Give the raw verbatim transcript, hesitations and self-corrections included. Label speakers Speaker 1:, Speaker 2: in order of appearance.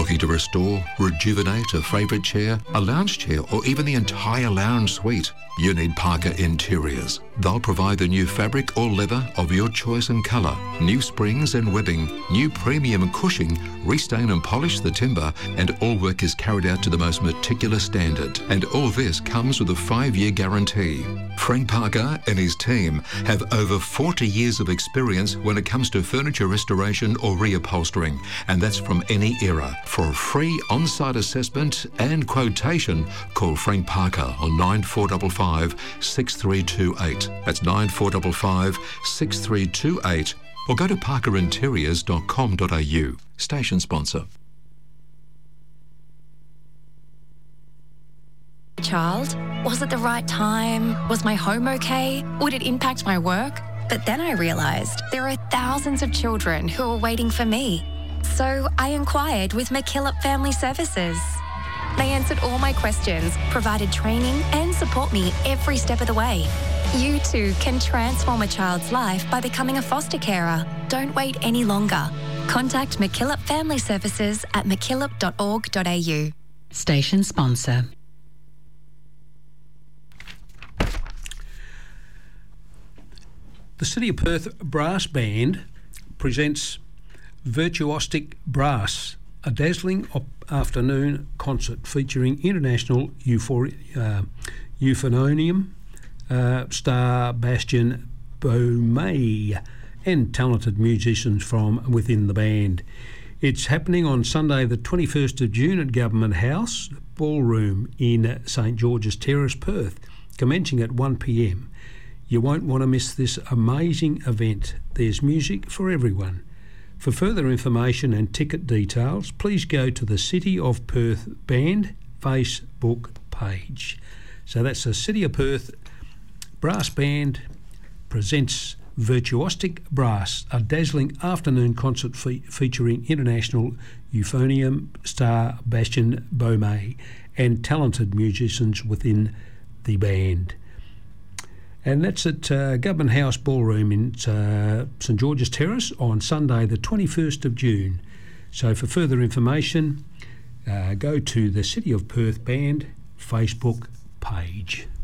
Speaker 1: Looking to restore, rejuvenate a favourite chair, a lounge chair, or even the entire lounge suite? You need Parker Interiors. They'll provide the new fabric or leather of your choice and colour, new springs and webbing, new premium cushioning, restain and polish the timber, and all work is carried out to the most meticulous standard. And all this comes with a five-year guarantee. Frank Parker and his team have over forty years of experience when it comes to furniture restoration or reupholstering, and that's from any era. For a free on-site assessment and quotation, call Frank Parker on nine four five five, six three two eight. That's nine four five five, six three two eight. Or go to parker interiors dot com dot a u. Station sponsor.
Speaker 2: Child, was it the right time? Was my home okay? Would it impact my work? But then I realised there are thousands of children who are waiting for me. So I inquired with McKillop Family Services. They answered all my questions, provided training and support me every step of the way. You too can transform a child's life by becoming a foster carer. Don't wait any longer. Contact McKillop Family Services at mckillop dot org dot a u.
Speaker 3: Station sponsor.
Speaker 4: The City of Perth Brass Band presents Virtuostic Brass, a dazzling op- afternoon concert featuring international euphor- uh, euphonium uh, star Bastien Beaumay and talented musicians from within the band. It's happening on Sunday the twenty-first of June at Government House Ballroom in St George's Terrace, Perth, commencing at one p m. You won't want to miss this amazing event. There's music for everyone. For further information and ticket details, please go to the City of Perth Band Facebook page. So that's the City of Perth Brass Band presents Virtuostic Brass, a dazzling afternoon concert fe- featuring international euphonium star Bastien Beaumay and talented musicians within the band. And that's at uh, Government House Ballroom in uh, St George's Terrace on Sunday the twenty-first of June. So for further information, uh, go to the City of Perth Band Facebook page.